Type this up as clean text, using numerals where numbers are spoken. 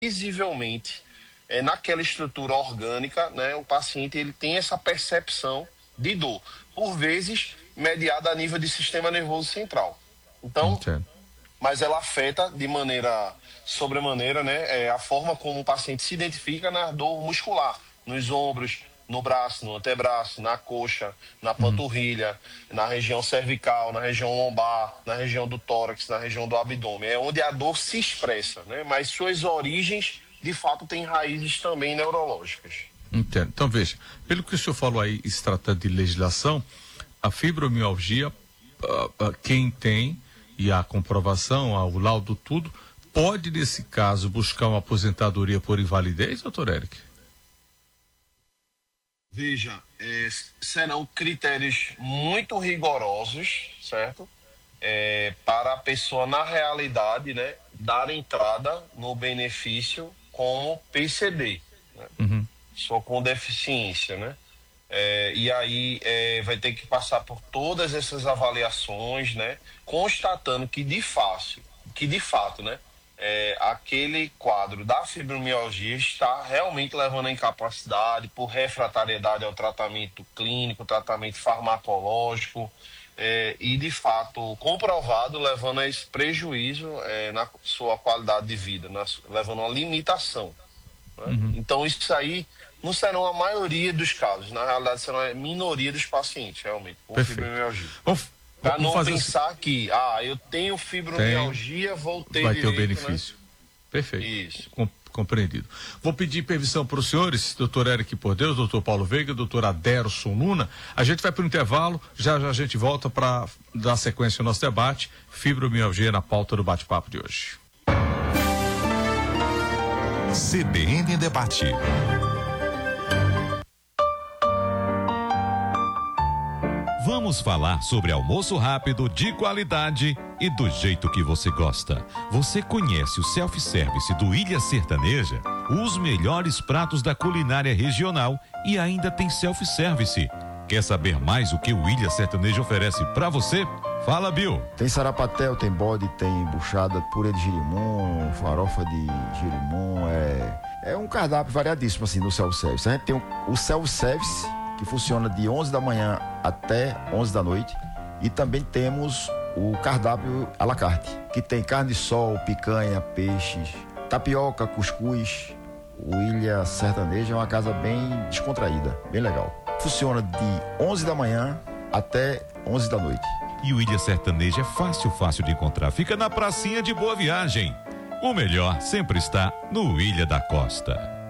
visivelmente naquela estrutura orgânica, né, o paciente ele tem essa percepção de dor, por vezes mediada a nível de sistema nervoso central. Então, mas ela afeta de maneira sobremaneira, né, a forma como o paciente se identifica na dor muscular, nos ombros, no braço, no antebraço, na coxa, na panturrilha, na região cervical, na região lombar, na região do tórax, na região do abdômen. É onde a dor se expressa, né? Mas suas origens, de fato, têm raízes também neurológicas. Entendo. Então, veja, pelo que o senhor falou aí, se tratando de legislação, a fibromialgia, quem tem, e a comprovação, o laudo, tudo, pode, nesse caso, buscar uma aposentadoria por invalidez, doutor Eric? Veja, serão critérios muito rigorosos, certo? Para a pessoa, na realidade, né, dar entrada no benefício como PCD, né? Só com deficiência, né? E aí vai ter que passar por todas essas avaliações, né? Constatando que de fato, né? Aquele quadro da fibromialgia está realmente levando a incapacidade por refratariedade ao tratamento clínico, tratamento farmacológico, e de fato comprovado levando a esse prejuízo na sua qualidade de vida, levando a uma limitação, né? Então isso aí não serão a maioria dos casos, na realidade serão a minoria dos pacientes realmente com fibromialgia. Para não pensar que, eu tenho fibromialgia, vou ter vai direito, ter o benefício. Né? Perfeito. Isso. Compreendido. Vou pedir permissão para os senhores, doutor Eric Por Deus, doutor Paulo Veiga, doutor Aderson Luna. A gente vai para o intervalo, já a gente volta para dar sequência ao nosso debate. Fibromialgia na pauta do bate-papo de hoje. CBN Debate. Vamos falar sobre almoço rápido, de qualidade e do jeito que você gosta. Você conhece o self-service do Ilha Sertaneja? Os melhores pratos da culinária regional e ainda tem self-service. Quer saber mais o que o Ilha Sertaneja oferece pra você? Fala, Bill. Tem sarapatel, tem bode, tem buchada, purê de girimum, farofa de girimum, é um cardápio variadíssimo assim no self-service. A gente tem o self-service, que funciona de 11 da manhã até 11 da noite, e também temos o cardápio à la carte, que tem carne de sol, picanha, peixes, tapioca, cuscuz. O Ilha Sertaneja é uma casa bem descontraída, bem legal. Funciona de 11 da manhã até 11 da noite. E o Ilha Sertaneja é fácil de encontrar, fica na pracinha de Boa Viagem. O melhor sempre está no Ilha da Costa.